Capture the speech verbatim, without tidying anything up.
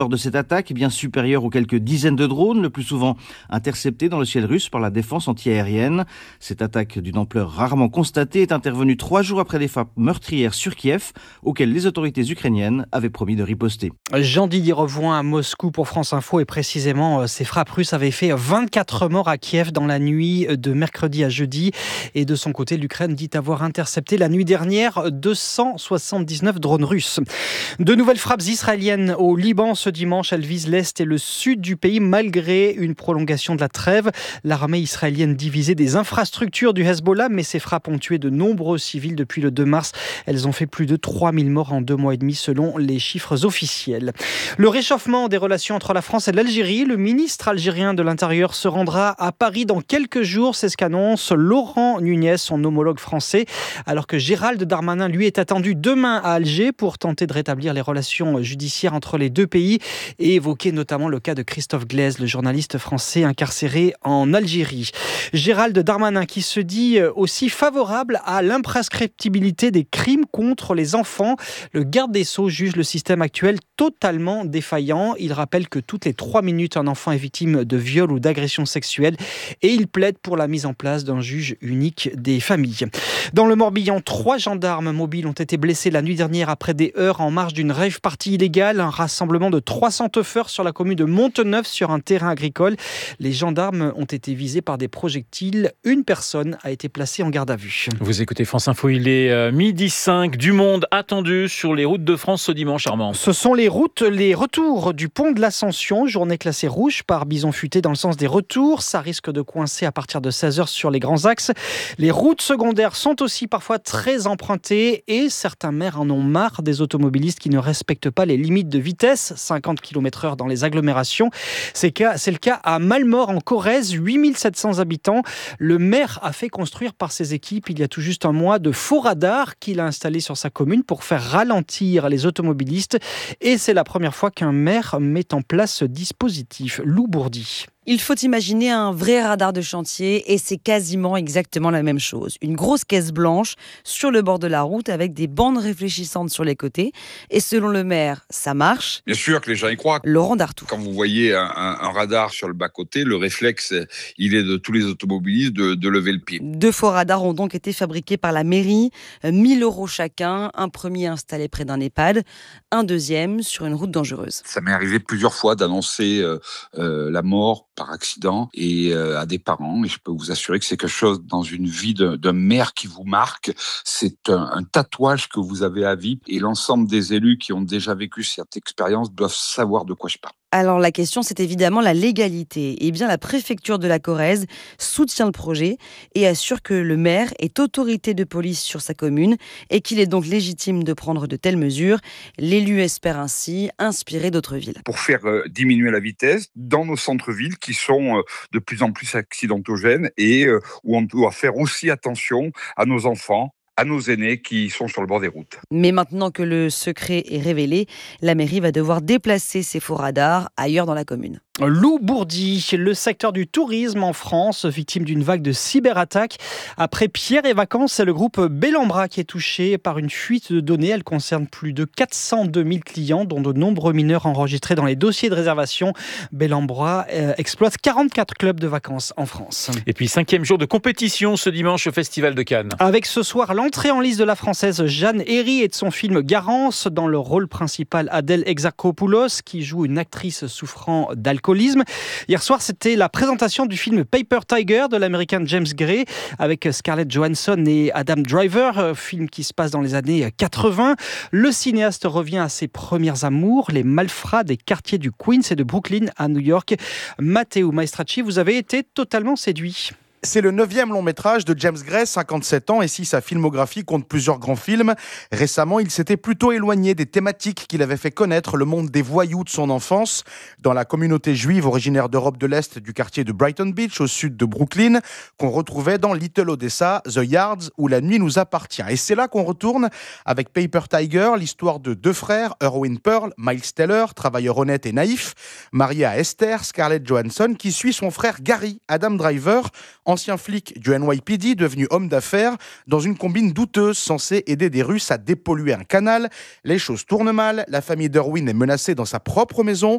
Lors de cette attaque, bien supérieure aux quelques dizaines de drones, le plus souvent interceptés dans le ciel russe par la défense antiaérienne. Cette attaque d'une ampleur rarement constatée est intervenue trois jours après les frappes meurtrières sur Kiev, auxquelles les autorités ukrainiennes avaient promis de riposter. Jean-Didier Revoin à Moscou pour France Info, et précisément ces frappes russes avaient fait vingt-quatre morts à Kiev dans la nuit de mercredi à jeudi. Et de son côté, l'Ukraine dit avoir intercepté la nuit dernière deux cent soixante-dix-neuf drones russes. De nouvelles frappes israéliennes au Liban ce dimanche. Elles visent l'est et le sud du pays malgré une prolongation de la trêve. L'armée israélienne divisait des infrastructures du Hezbollah, mais ces frappes ont tué de nombreux civils depuis le deux mars. Elles ont fait plus de trois mille morts en deux mois et demi selon les chiffres officiels. Le réchauffement des relations entre la France et l'Algérie. Le ministre algérien de l'Intérieur se rendra à Paris dans quelques jours. C'est ce qu'annonce Laurent Nunez, son homologue français, alors que Gérald Darmanin, lui, est attendu demain à Alger pour tenter de rétablir les relations judiciaires entre les deux pays et évoquer notamment le cas de Christophe Glaise, le journaliste français incarcéré en Algérie. Gérald Darmanin qui se dit aussi favorable à l'imprescriptibilité des crimes contre les enfants. Le garde des Sceaux juge le système actuel totalement défaillant. Il rappelle que toutes les trois minutes, un enfant est victime de viol ou d'agression sexuelle et il plaide pour la mise en place d'un juge unique des familles. Dans le Morbihan, trois gendarmes mobiles ont été blessés la nuit dernière après des heurts en marge d'une rave party illégale. Un rassemblement de trois cents teufeurs sur la commune de Monteneuf sur un terrain agricole. Les gendarmes ont été visés par des projectiles. Une personne a été placée en garde à vue. Vous écoutez France Info, il est euh, midi cinq. Du monde attendu sur les routes de France ce dimanche, Armand. Ce sont les routes, les retours du pont de l'Ascension. Journée classée rouge par bison futé dans le sens des retours. Ça risque de coincer à partir de seize heures sur les grands axes. Les routes secondaires sont aussi parfois très empruntées et certains maires en ont marre des automobilistes qui ne respectent pas les limites de vitesse, cinquante kilomètres heure dans les agglomérations. C'est le cas à Malmort en Corrèze, huit mille sept cents habitants. Le maire a fait construire par ses équipes il y a tout juste un mois de faux radars qu'il a installés sur sa commune pour faire ralentir les automobilistes. Et c'est la première fois qu'un maire met en place ce dispositif. Lou Bourdi. Il faut imaginer un vrai radar de chantier et c'est quasiment exactement la même chose. Une grosse caisse blanche sur le bord de la route avec des bandes réfléchissantes sur les côtés. Et selon le maire, ça marche. Bien sûr que les gens y croient. Laurent Dartout. Quand vous voyez un, un, un radar sur le bas-côté, le réflexe, il est de tous les automobilistes de, de lever le pied. Deux faux radars ont donc été fabriqués par la mairie. mille euros chacun. Un premier installé près d'un EHPAD. Un deuxième sur une route dangereuse. Ça m'est arrivé plusieurs fois d'annoncer euh, euh, la mort par accident et euh, à des parents, et je peux vous assurer que c'est quelque chose dans une vie de, d'un maire qui vous marque. C'est un, un tatouage que vous avez à vie, et l'ensemble des élus qui ont déjà vécu cette expérience doivent savoir de quoi je parle. Alors la question, c'est évidemment la légalité. Eh bien, la préfecture de la Corrèze soutient le projet et assure que le maire est autorité de police sur sa commune et qu'il est donc légitime de prendre de telles mesures. L'élu espère ainsi inspirer d'autres villes. Pour faire euh, diminuer la vitesse dans nos centres-villes qui sont euh, de plus en plus accidentogènes et euh, où on doit faire aussi attention à nos enfants, à nos aînés qui sont sur le bord des routes. Mais maintenant que le secret est révélé, la mairie va devoir déplacer ses faux radars ailleurs dans la commune. Lou Bourdi, le secteur du tourisme en France, victime d'une vague de cyberattaques. Après Pierre et Vacances, c'est le groupe Bellambra qui est touché par une fuite de données. Elle concerne plus de quatre cent deux mille clients, dont de nombreux mineurs enregistrés dans les dossiers de réservation. Bellambra euh, exploite quarante-quatre clubs de vacances en France. Et puis cinquième jour de compétition ce dimanche au Festival de Cannes. Avec ce soir l'entrée en lice de la Française Jeanne Herry et de son film Garance. Dans le rôle principal, Adèle Exarchopoulos, qui joue une actrice souffrant d'alcoolisme. Hier soir, c'était la présentation du film Paper Tiger de l'américain James Gray avec Scarlett Johansson et Adam Driver, film qui se passe dans les années quatre-vingts. Le cinéaste revient à ses premières amours, les malfrats des quartiers du Queens et de Brooklyn à New York. Matteo Maestracci, vous avez été totalement séduit. C'est le neuvième long métrage de James Gray, cinquante-sept ans, et si sa filmographie compte plusieurs grands films, récemment il s'était plutôt éloigné des thématiques qu'il avait fait connaître le monde des voyous de son enfance. Dans la communauté juive originaire d'Europe de l'Est du quartier de Brighton Beach, au sud de Brooklyn, qu'on retrouvait dans Little Odessa, The Yards, où la nuit nous appartient. Et c'est là qu'on retourne avec Paper Tiger, l'histoire de deux frères, Erwin Pearl, Miles Teller, travailleur honnête et naïf, marié à Esther, Scarlett Johansson, qui suit son frère Gary, Adam Driver, ancien flic du N Y P D devenu homme d'affaires, dans une combine douteuse censée aider des Russes à dépolluer un canal. Les choses tournent mal, la famille d'Erwin est menacée dans sa propre maison,